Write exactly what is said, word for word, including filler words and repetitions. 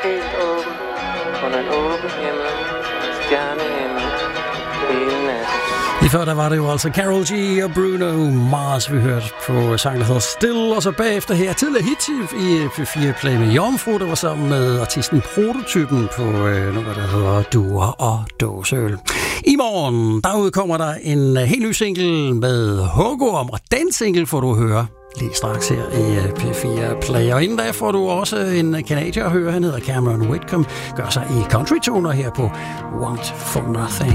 helt åben, under en åben himmel, stjernehimmel, hele natten. Lige før der var det jo altså Karol G og Bruno Mars, vi hørte på sang, der hedder Still, og så bagefter her tidligere hit i P fire Play med Jomfru, der var sammen med artisten Prototypen på øh, noget, der hedder Duer og Dåseøl. I morgen, der udkommer der en helt ny single med Hugo om, og den single får du høre lige straks her i P fire Play. Og inden da får du også en kanadier at høre, han hedder Cameron Whitcomb, gør sig i country-toner her på Want For Nothing.